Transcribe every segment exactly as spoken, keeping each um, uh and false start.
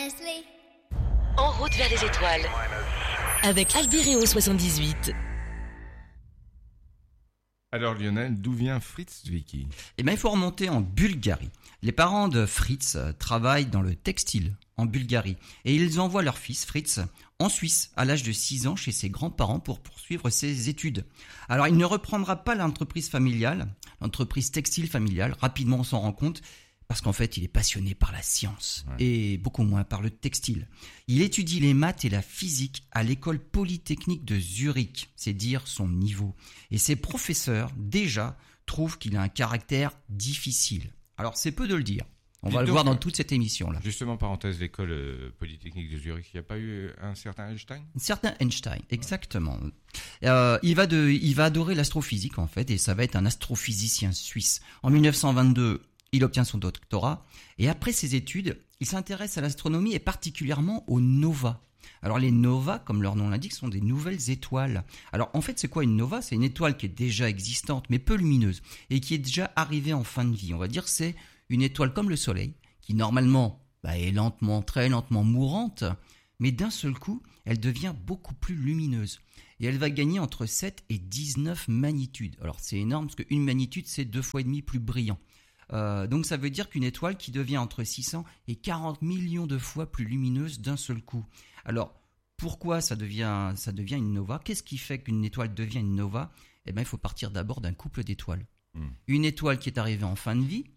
Leslie. En route vers les étoiles. Avec Albireo soixante-dix-huit. Alors Lionel, d'où vient Fritz Zwicky ? Eh bien, il faut remonter en Bulgarie. Les parents de Fritz travaillent dans le textile en Bulgarie et ils envoient leur fils Fritz en Suisse à l'âge de six ans chez ses grands-parents pour poursuivre ses études. Alors, il ne reprendra pas l'entreprise familiale, l'entreprise textile familiale. Rapidement, on s'en rend compte parce qu'en fait, il est passionné par la science ouais. et beaucoup moins par le textile. Il étudie les maths et la physique à l'école polytechnique de Zurich, c'est dire son niveau. Et ses professeurs, déjà, trouvent qu'il a un caractère difficile. Alors, c'est peu de le dire. On va donc, le voir dans toute cette émission-là. Justement, parenthèse, l'école euh, polytechnique de Zurich, il n'y a pas eu un certain Einstein ? Un certain Einstein, exactement. Euh, il, va de, il va adorer l'astrophysique, en fait, et ça va être un astrophysicien suisse. En dix-neuf cent vingt-deux, il obtient son doctorat, et après ses études, il s'intéresse à l'astronomie et particulièrement aux novas. Alors les novas, comme leur nom l'indique, sont des nouvelles étoiles. Alors en fait, c'est quoi une nova ? C'est une étoile qui est déjà existante, mais peu lumineuse, et qui est déjà arrivée en fin de vie. On va dire que c'est une étoile comme le Soleil, qui normalement bah, est lentement, très lentement mourante, mais d'un seul coup, elle devient beaucoup plus lumineuse. Et elle va gagner entre sept et dix-neuf magnitudes. Alors c'est énorme, parce qu'une magnitude, c'est deux fois et demi plus brillant. Euh, donc ça veut dire qu'une étoile qui devient entre six cents et quarante millions de fois plus lumineuse d'un seul coup. Alors, pourquoi ça devient, ça devient une nova ? Qu'est-ce qui fait qu'une étoile devient une nova ? Eh bien, il faut partir d'abord d'un couple d'étoiles. Mmh. Une étoile qui est arrivée en fin de vie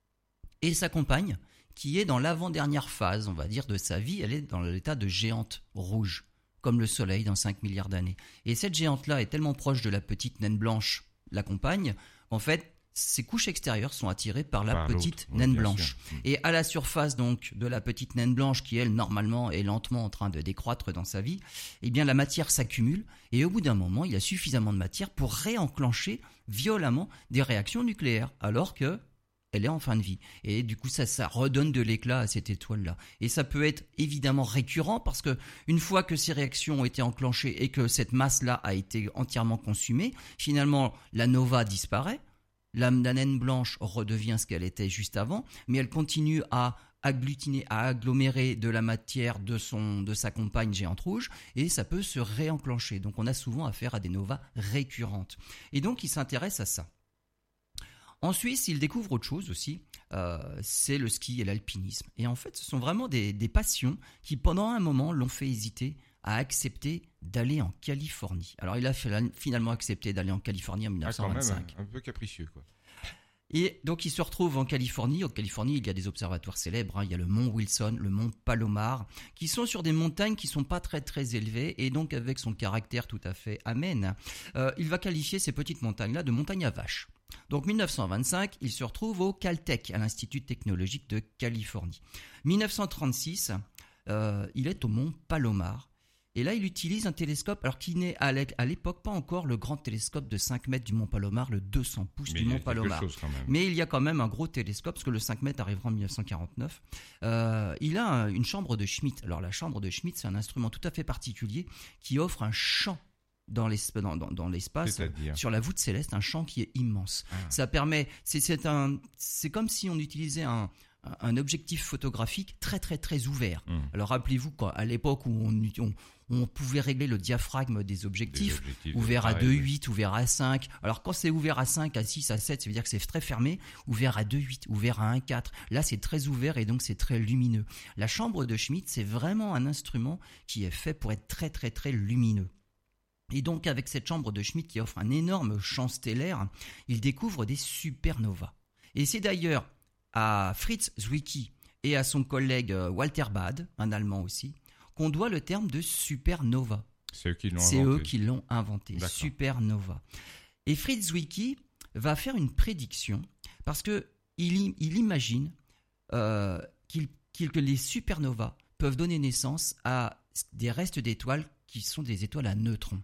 et sa compagne qui est dans l'avant-dernière phase, on va dire, de sa vie. Elle est dans l'état de géante rouge, comme le Soleil dans cinq milliards d'années. Et cette géante-là est tellement proche de la petite naine blanche, la compagne, qu'en fait, ces couches extérieures sont attirées par la par petite naine oui, blanche. Sûr. Et à la surface donc de la petite naine blanche qui, elle, normalement est lentement en train de décroître dans sa vie, eh bien la matière s'accumule et au bout d'un moment, il y a suffisamment de matière pour réenclencher violemment des réactions nucléaires alors que elle est en fin de vie. Et du coup, ça, ça redonne de l'éclat à cette étoile-là. Et ça peut être évidemment récurrent parce que une fois que ces réactions ont été enclenchées et que cette masse-là a été entièrement consumée, finalement, la nova disparaît. La naine blanche redevient ce qu'elle était juste avant, mais elle continue à agglutiner, à agglomérer de la matière de, son, de sa compagne géante rouge, et ça peut se réenclencher. Donc on a souvent affaire à des novas récurrentes. Et donc il s'intéresse à ça. En Suisse, il découvre autre chose aussi, euh, c'est le ski et l'alpinisme. Et en fait, ce sont vraiment des, des passions qui, pendant un moment, l'ont fait hésiter à accepter d'aller en Californie. Alors, il a finalement accepté d'aller en Californie en dix-neuf cent vingt-cinq. Ah, quand même, un, un peu capricieux, quoi. Et donc, il se retrouve en Californie. En Californie, il y a des observatoires célèbres. Hein. Il y a le mont Wilson, le mont Palomar, qui sont sur des montagnes qui sont pas très, très élevées. Et donc, avec son caractère tout à fait amène, euh, il va qualifier ces petites montagnes-là de montagnes à vaches. Donc, dix-neuf cent vingt-cinq, il se retrouve au Caltech, à l'Institut technologique de Californie. dix-neuf cent trente-six, euh, il est au mont Palomar. Et là, il utilise un télescope, alors qui n'est à l'époque pas encore le grand télescope de cinq mètres du mont Palomar, le deux cents pouces Mais du mont Palomar. Mais il y a quand même un gros télescope, parce que le cinq mètres arrivera en dix-neuf cent quarante-neuf. Euh, il a un, une chambre de Schmidt. Alors la chambre de Schmidt, c'est un instrument tout à fait particulier qui offre un champ dans l'espace, dans, dans, dans l'espace sur la voûte céleste, un champ qui est immense. Ah. Ça permet, c'est, c'est, un, c'est comme si on utilisait un... un objectif photographique très très très ouvert. Mmh. Alors rappelez-vous qu'à l'époque où on, on, on pouvait régler le diaphragme des objectifs, des objectifs ouvert à deux virgule huit, ouvert à cinq. Alors quand c'est ouvert à cinq, à six, à sept, ça veut dire que c'est très fermé. Ouvert à deux virgule huit, ouvert à un virgule quatre. Là c'est très ouvert et donc c'est très lumineux. La chambre de Schmidt, c'est vraiment un instrument qui est fait pour être très très très lumineux. Et donc avec cette chambre de Schmidt qui offre un énorme champ stellaire, il découvre des supernovas. Et c'est d'ailleurs à Fritz Zwicky et à son collègue Walter Baade, un Allemand aussi, qu'on doit le terme de supernova. C'est eux qui l'ont C'est inventé. eux qui l'ont inventé, D'accord. Supernova. Et Fritz Zwicky va faire une prédiction parce que il, il imagine euh, qu'il, qu'il, que les supernovas peuvent donner naissance à des restes d'étoiles qui sont des étoiles à neutrons.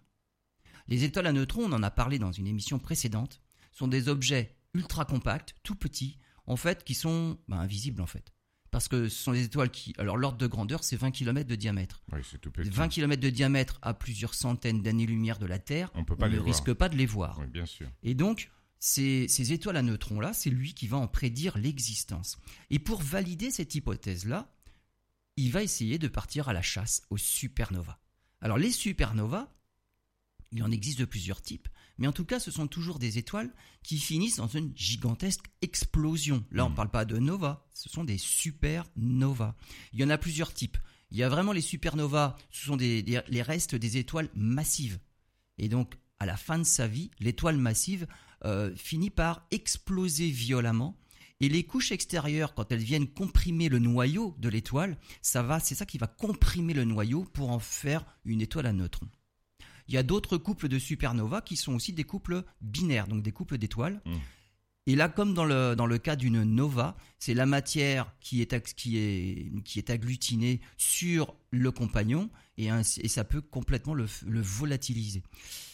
Les étoiles à neutrons, on en a parlé dans une émission précédente, sont des objets ultra compacts, tout petits, en fait, qui sont ben, invisibles en fait. Parce que ce sont des étoiles qui, alors l'ordre de grandeur, c'est vingt kilomètres de diamètre. Oui, c'est tout petit. vingt kilomètres de diamètre à plusieurs centaines d'années-lumière de la Terre, on, peut pas on les ne voir. risque pas de les voir. Oui, bien sûr. Et donc, ces, ces étoiles à neutrons-là, c'est lui qui va en prédire l'existence. Et pour valider cette hypothèse-là, il va essayer de partir à la chasse aux supernovas. Alors les supernovas, il en existe de plusieurs types, mais en tout cas, ce sont toujours des étoiles qui finissent dans une gigantesque explosion. Là, on ne parle pas de nova, ce sont des supernovas. Il y en a plusieurs types. Il y a vraiment les supernovas, ce sont des, des, les restes des étoiles massives. Et donc, à la fin de sa vie, l'étoile massive euh, finit par exploser violemment. Et les couches extérieures, quand elles viennent comprimer le noyau de l'étoile, ça va, c'est ça qui va comprimer le noyau pour en faire une étoile à neutrons. Il y a d'autres couples de supernovas qui sont aussi des couples binaires, donc des couples d'étoiles. Mmh. Et là, comme dans le, dans le cas d'une nova, c'est la matière qui est, qui est, qui est agglutinée sur le compagnon et, un, et ça peut complètement le, le volatiliser.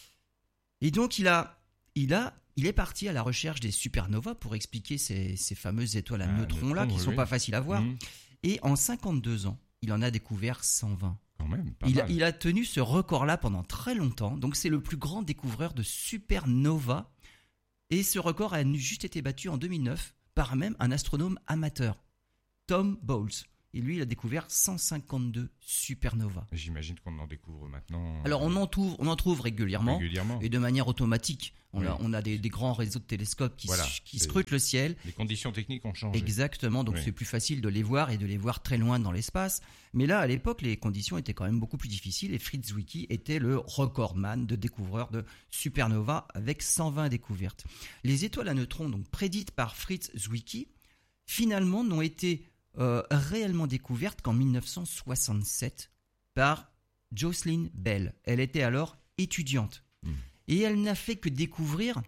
Et donc, il, a, il, a, il est parti à la recherche des supernovas pour expliquer ces, ces fameuses étoiles à ah, neutrons-là qui ne sont oui. pas faciles à voir. Mmh. Et en cinquante-deux ans, il en a découvert cent vingt. Quand même, pas il, mal. A, il a tenu ce record-là pendant très longtemps. Donc, c'est le plus grand découvreur de supernovas. Et ce record a juste été battu en deux mille neuf par même un astronome amateur, Tom Bowles. Et lui, il a découvert cent cinquante-deux supernovas. J'imagine qu'on en découvre maintenant. Alors, on en trouve, on en trouve régulièrement, régulièrement. Et de manière automatique. On, oui. a, on a des, des grands réseaux de télescopes qui, voilà, qui scrutent le ciel. Les conditions techniques ont changé. Exactement, donc oui. c'est plus facile de les voir et de les voir très loin dans l'espace. Mais là, à l'époque, les conditions étaient quand même beaucoup plus difficiles et Fritz Zwicky était le recordman de découvreur de supernovas avec cent vingt découvertes. Les étoiles à neutrons, donc prédites par Fritz Zwicky, finalement n'ont été euh, réellement découvertes qu'en mille neuf cent soixante-sept par Jocelyn Bell. Elle était alors étudiante. Mmh. Et elle n'a fait que découvrir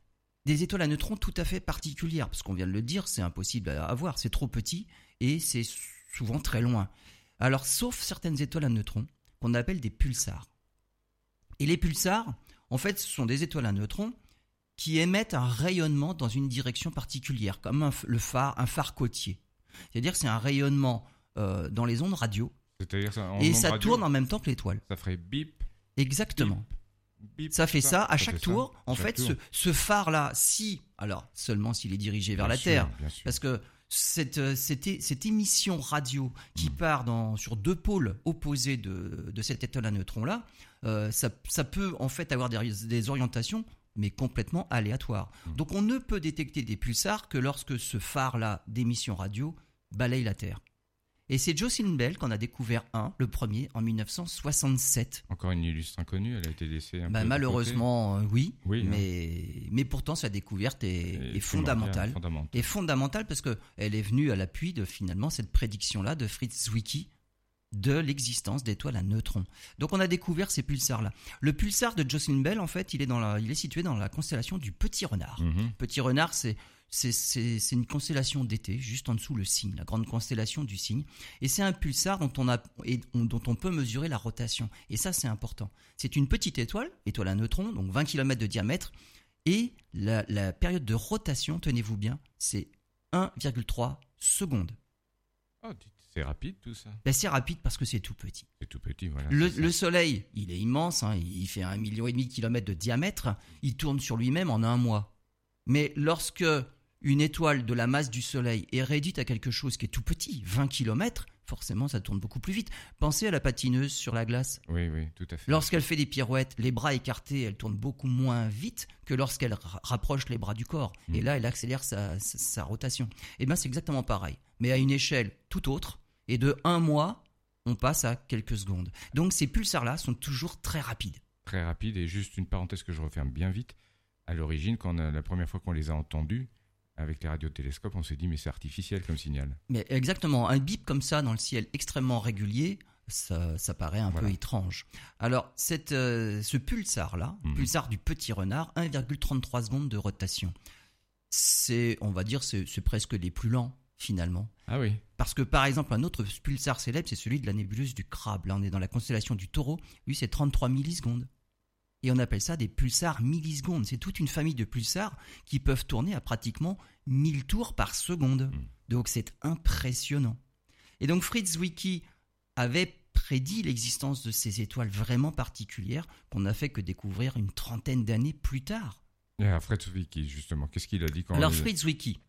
des étoiles à neutrons tout à fait particulières. Parce qu'on vient de le dire, c'est impossible à avoir, c'est trop petit et c'est souvent très loin. Alors, sauf certaines étoiles à neutrons qu'on appelle des pulsars. Et les pulsars, en fait, ce sont des étoiles à neutrons qui émettent un rayonnement dans une direction particulière, comme un, le phare, un phare côtier. C'est-à-dire que c'est un rayonnement euh, dans les ondes radio. C'est-à-dire ça, en et ondes ça radio, tourne en même temps que l'étoile. Ça ferait bip. Exactement. Bip. Bip, ça fait ça, ça à ça chaque tour. Ça, en chaque fait, tour. Ce, ce phare-là, si, alors seulement s'il est dirigé vers bien la sûr, Terre, bien sûr. parce que cette, cette, cette émission radio qui mmh. part dans, sur deux pôles opposés de, de cette étoile à neutrons-là, euh, ça, ça peut en fait avoir des, des orientations, mais complètement aléatoires. Mmh. Donc on ne peut détecter des pulsars que lorsque ce phare-là d'émission radio balaye la Terre. Et c'est Jocelyn Bell qu'on a découvert un, le premier, en mille neuf cent soixante-sept. Encore une illustre inconnue, elle a été laissée un bah, peu malheureusement, euh, oui, oui mais, hein. mais pourtant sa découverte est, est fondamentale. fondamentale. Est fondamentale parce qu'elle est venue à l'appui de finalement cette prédiction-là de Fritz Zwicky de l'existence d'étoiles à neutrons. Donc on a découvert ces pulsars-là. Le pulsar de Jocelyn Bell, en fait, il est, dans la, il est situé dans la constellation du Petit Renard. Mm-hmm. Petit Renard, c'est... C'est, c'est, c'est une constellation d'été, juste en dessous le Cygne, la grande constellation du Cygne. Et c'est un pulsar dont on, a, et on, dont on peut mesurer la rotation. Et ça, c'est important. C'est une petite étoile, étoile à neutrons, donc vingt kilomètres de diamètre. Et la, la période de rotation, tenez-vous bien, c'est un virgule trois secondes. Oh, c'est rapide tout ça. Ben, c'est rapide parce que c'est tout petit. C'est tout petit, voilà. Le, le Soleil, il est immense, hein, il fait un million et demi de kilomètres de diamètre. Il tourne sur lui-même en un mois. Mais lorsque une étoile de la masse du Soleil est réduite à quelque chose qui est tout petit, vingt kilomètres, forcément ça tourne beaucoup plus vite. Pensez à la patineuse sur la glace. Oui, oui, tout à fait. Lorsqu'elle fait des pirouettes, les bras écartés, elle tourne beaucoup moins vite que lorsqu'elle ra- rapproche les bras du corps. Mmh. Et là, elle accélère sa, sa, sa rotation. Et bien c'est exactement pareil, mais à une échelle tout autre. Et de un mois, on passe à quelques secondes. Donc ces pulsars-là sont toujours très rapides. Très rapides, et juste une parenthèse que je referme bien vite. À l'origine, quand on a, la première fois qu'on les a entendus, avec les radiotélescopes, on s'est dit mais c'est artificiel comme signal. Mais exactement, un bip comme ça dans le ciel extrêmement régulier, ça, ça paraît un voilà. peu étrange. Alors cette, euh, ce pulsar-là, mmh. pulsar du Petit Renard, un virgule trente-trois secondes de rotation. C'est, on va dire, c'est, c'est presque les plus lents finalement. Ah oui. Parce que par exemple, un autre pulsar célèbre, c'est celui de la nébuleuse du Crabe. Là, on est dans la constellation du Taureau. Lui, c'est trente-trois millisecondes. Et on appelle ça des pulsars millisecondes. C'est toute une famille de pulsars qui peuvent tourner à pratiquement mille tours par seconde. Mmh. Donc c'est impressionnant. Et donc Fritz Zwicky avait prédit l'existence de ces étoiles vraiment particulières qu'on n'a fait que découvrir une trentaine d'années plus tard. Et à Fritz Zwicky, justement, qu'est-ce qu'il a dit quand Alors il... Fritz Zwicky,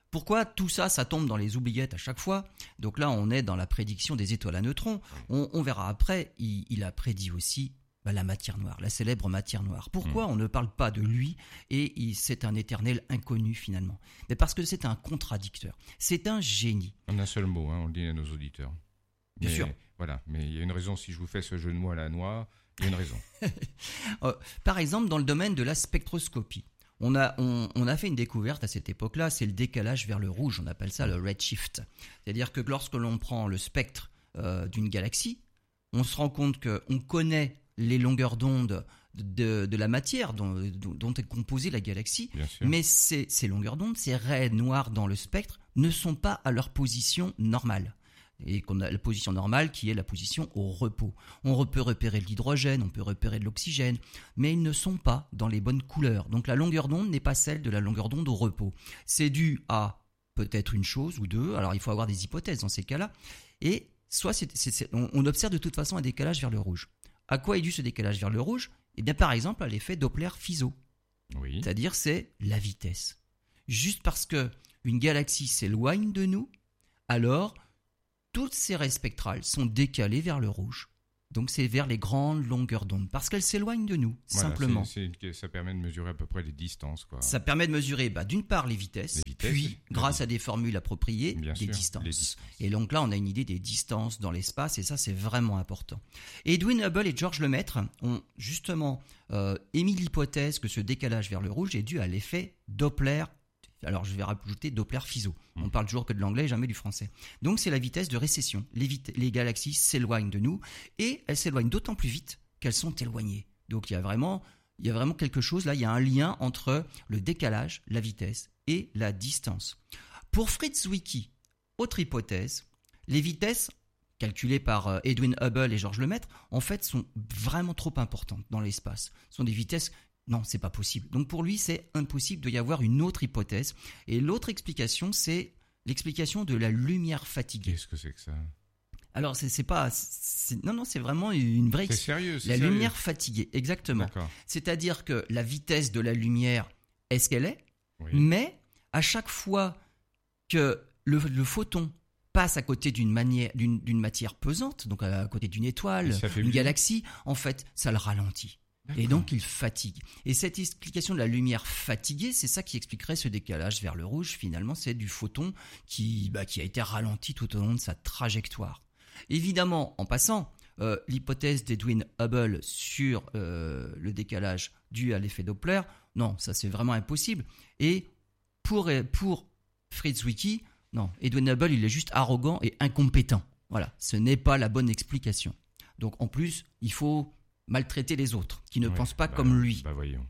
Pourquoi tout ça, ça tombe dans les oubliettes à chaque fois? Donc là, on est dans la prédiction des étoiles à neutrons. On, on verra après, il, il a prédit aussi bah, la matière noire, la célèbre matière noire. Pourquoi mmh. on ne parle pas de lui et il, c'est un éternel inconnu finalement? Mais parce que c'est un contradicteur, c'est un génie. En un seul mot, hein, on le dit à nos auditeurs. Bien mais, sûr. Voilà, mais il y a une raison, si je vous fais ce jeu de mots à la noix, il y a une raison. euh, par exemple, dans le domaine de la spectroscopie, On a, on, on a fait une découverte à cette époque-là, c'est le décalage vers le rouge, on appelle ça le redshift. C'est-à-dire que lorsque l'on prend le spectre euh, d'une galaxie, on se rend compte qu'on connaît les longueurs d'onde de, de la matière dont, dont est composée la galaxie, mais ces, ces longueurs d'onde, ces raies noires dans le spectre, ne sont pas à leur position normale. Et qu'on a la position normale qui est la position au repos. On peut repérer de l'hydrogène, on peut repérer de l'oxygène, mais ils ne sont pas dans les bonnes couleurs. Donc la longueur d'onde n'est pas celle de la longueur d'onde au repos. C'est dû à peut-être une chose ou deux, alors il faut avoir des hypothèses dans ces cas-là, et soit c'est, c'est, c'est, on, on observe de toute façon un décalage vers le rouge. À quoi est dû ce décalage vers le rouge? Eh bien par exemple à l'effet Doppler-Fizeau. Oui. C'est-à-dire c'est la vitesse. Juste parce que une galaxie s'éloigne de nous, alors toutes ces raies spectrales sont décalées vers le rouge. Donc c'est vers les grandes longueurs d'onde, parce qu'elles s'éloignent de nous, voilà, simplement. C'est, c'est, ça permet de mesurer à peu près les distances, quoi. Ça permet de mesurer bah, d'une part les vitesses, les vitesses puis oui. grâce à des formules appropriées, Bien des sûr, distances. les distances. Et donc là on a une idée des distances dans l'espace, et ça c'est vraiment important. Edwin Hubble et George Lemaître ont justement euh, émis l'hypothèse que ce décalage vers le rouge est dû à l'effet Doppler. Alors je vais rajouter Doppler-Fizeau. Mmh. On parle toujours que de l'anglais, jamais du français. Donc c'est la vitesse de récession. Les, vit- les galaxies s'éloignent de nous et elles s'éloignent d'autant plus vite qu'elles sont éloignées. Donc il y a vraiment, il y a vraiment quelque chose là. Il y a un lien entre le décalage, la vitesse et la distance. Pour Fritz Zwicky, autre hypothèse, les vitesses calculées par Edwin Hubble et George Lemaître, en fait, sont vraiment trop importantes dans l'espace. Ce sont des vitesses. Non, c'est pas possible. Donc pour lui, c'est impossible de y avoir une autre hypothèse. Et l'autre explication, c'est l'explication de la lumière fatiguée. Qu'est-ce que c'est que ça? Alors c'est, c'est pas, c'est, non non, c'est vraiment une vraie. C'est sérieux. C'est la sérieux. lumière fatiguée, exactement. D'accord. C'est-à-dire que la vitesse de la lumière est ce qu'elle est, oui. mais à chaque fois que le, le photon passe à côté d'une, manière, d'une, d'une matière pesante, donc à côté d'une étoile, une galaxie, en fait, ça le ralentit. D'accord. Et donc il fatigue. Et cette explication de la lumière fatiguée, c'est ça qui expliquerait ce décalage vers le rouge. Finalement, c'est du photon qui, bah, qui a été ralenti tout au long de sa trajectoire. Évidemment, en passant, euh, l'hypothèse d'Edwin Hubble sur euh, le décalage dû à l'effet Doppler, non, ça c'est vraiment impossible. Et pour, pour Fritz Zwicky, non, Edwin Hubble, il est juste arrogant et incompétent. Voilà, ce n'est pas la bonne explication. Donc en plus, il faut maltraiter les autres, qui ne ouais, pensent pas bah, comme lui. Bah voyons.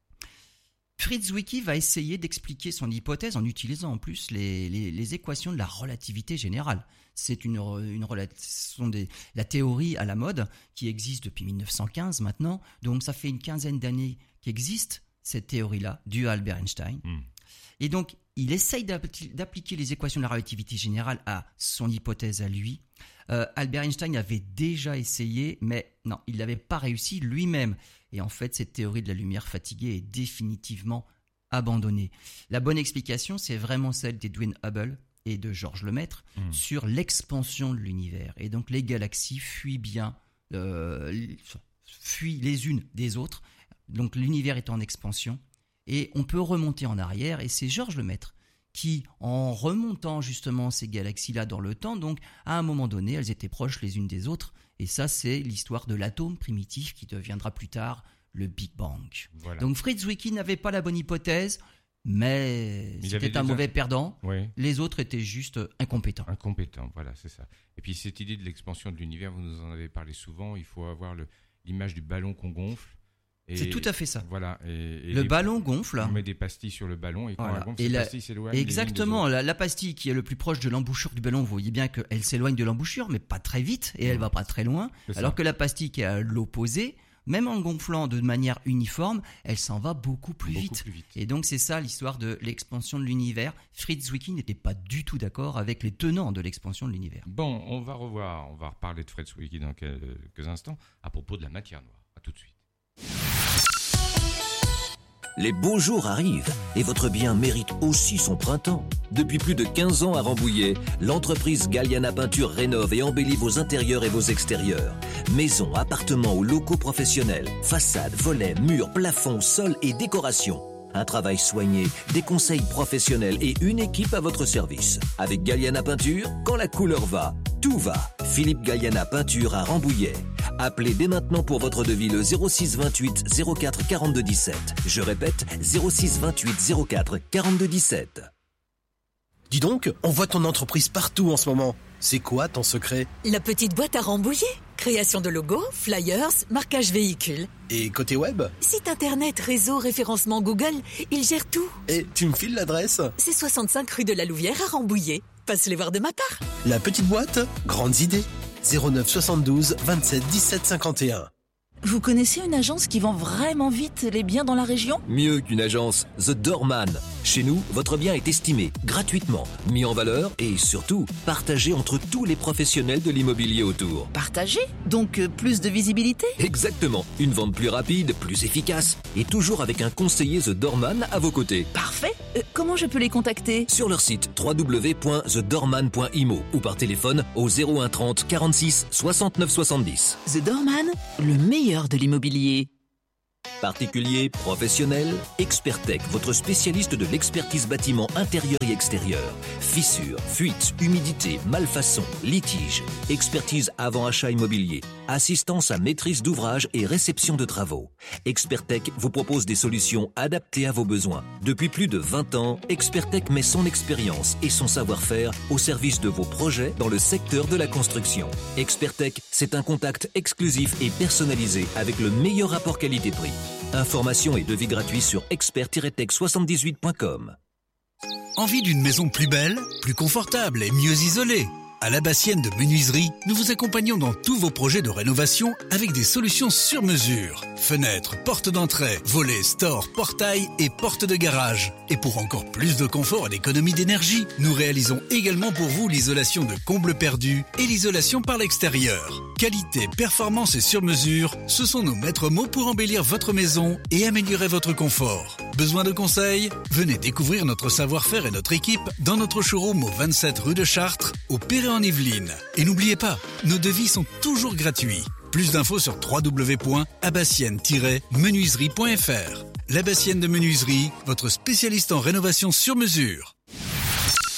Fritz Zwicky va essayer d'expliquer son hypothèse en utilisant en plus les, les, les équations de la relativité générale. C'est une, une, ce sont des, la théorie à la mode qui existe depuis mille neuf cent quinze maintenant. Donc ça fait une quinzaine d'années qu'existe cette théorie-là, due à Albert Einstein. Mm. Et donc il essaye d'appliquer les équations de la relativité générale à son hypothèse à lui. Euh, Albert Einstein avait déjà essayé, mais non, il n'avait pas réussi lui-même. Et en fait, cette théorie de la lumière fatiguée est définitivement abandonnée. La bonne explication, c'est vraiment celle d'Edwin Hubble et de George Lemaître mmh. sur l'expansion de l'univers. Et donc, les galaxies fuient bien, euh, fuient les unes des autres. Donc, l'univers est en expansion. Et on peut remonter en arrière, et c'est George Lemaître qui, en remontant justement ces galaxies-là dans le temps, donc à un moment donné, elles étaient proches les unes des autres. Et ça, c'est l'histoire de l'atome primitif qui deviendra plus tard le Big Bang. Voilà. Donc Fritz Zwicky n'avait pas la bonne hypothèse, mais Il c'était un déjà... mauvais perdant. Oui. Les autres étaient juste incompétents. Incompétents, voilà, c'est ça. Et puis cette idée de l'expansion de l'univers, vous nous en avez parlé souvent, il faut avoir le, l'image du ballon qu'on gonfle. Et c'est tout à fait ça. Voilà. Et, et le les, ballon gonfle. On met des pastilles sur le ballon et quand voilà. elle gonfle, et ces la, pastilles s'éloignent. Exactement. La, la pastille qui est le plus proche de l'embouchure du ballon, vous voyez bien qu'elle s'éloigne de l'embouchure, mais pas très vite et ouais. elle va pas très loin. C'est alors ça. Que la pastille qui est à l'opposé, même en gonflant de manière uniforme, elle s'en va beaucoup plus, beaucoup vite. plus vite. Et donc c'est ça l'histoire de l'expansion de l'univers. Fritz Zwicky n'était pas du tout d'accord avec les tenants de l'expansion de l'univers. Bon, on va revoir, on va reparler de Fritz Zwicky dans quelques instants à propos de la matière noire. À tout de suite. Les beaux jours arrivent et votre bien mérite aussi son printemps. Depuis plus de quinze ans à Rambouillet, l'entreprise Galliana Peinture rénove et embellit vos intérieurs et vos extérieurs. Maisons, appartements ou locaux professionnels, façades, volets, murs, plafonds, sols et décorations. Un travail soigné, des conseils professionnels et une équipe à votre service. Avec Galliana Peinture, quand la couleur va, tout va. Philippe Galliana Peinture à Rambouillet. Appelez dès maintenant pour votre devis le zéro six vingt-huit zéro quatre quarante-deux dix-sept. Je répète, zéro six vingt-huit zéro quatre quarante-deux dix-sept. Dis donc, on voit ton entreprise partout en ce moment. C'est quoi ton secret? La petite boîte à Rambouillet. Création de logos, flyers, marquage véhicule. Et côté web? Site internet, réseau, référencement Google, il gère tout. Et tu me files l'adresse? C'est soixante-cinq rue de la Louvière à Rambouillet. Passe les voir de ma part. La petite boîte, grandes idées. zéro neuf soixante-douze vingt-sept dix-sept cinquante et un. Vous connaissez une agence qui vend vraiment vite les biens dans la région? Mieux qu'une agence, The Doorman. Chez nous, votre bien est estimé, gratuitement, mis en valeur et surtout, partagé entre tous les professionnels de l'immobilier autour. Partagé? Donc euh, plus de visibilité? Exactement. Une vente plus rapide, plus efficace et toujours avec un conseiller The Doorman à vos côtés. Parfait. Euh, comment je peux les contacter? Sur leur site w w w point the doorman point i m o ou par téléphone au zéro un trente quarante-six soixante-neuf soixante-dix. The Doorman, le meilleur de l'immobilier. Particuliers, professionnels, Expertech, votre spécialiste de l'expertise bâtiment intérieur et extérieur. Fissures, fuites, humidité, malfaçons, litiges. Expertise avant achat immobilier. Assistance à maîtrise d'ouvrage et réception de travaux. Expertech vous propose des solutions adaptées à vos besoins. Depuis plus de vingt ans, Expertech met son expérience et son savoir-faire au service de vos projets dans le secteur de la construction. Expertech, c'est un contact exclusif et personnalisé avec le meilleur rapport qualité-prix. Informations et devis gratuits sur expert tiret tech soixante-dix-huit point com. Envie d'une maison plus belle, plus confortable et mieux isolée? À l'Abassienne de Menuiserie, nous vous accompagnons dans tous vos projets de rénovation avec des solutions sur mesure. Fenêtres, portes d'entrée, volets, stores, portails et portes de garage. Et pour encore plus de confort et d'économie d'énergie, nous réalisons également pour vous l'isolation de combles perdus et l'isolation par l'extérieur. Qualité, performance et sur mesure, ce sont nos maîtres mots pour embellir votre maison et améliorer votre confort. Besoin de conseils? Venez découvrir notre savoir-faire et notre équipe dans notre showroom au vingt-sept rue de Chartres, au Péray-en-Yvelines. Et n'oubliez pas, nos devis sont toujours gratuits. Plus d'infos sur w w w point abassienne tiret menuiserie point f r. L'Abassienne de Menuiserie, votre spécialiste en rénovation sur mesure.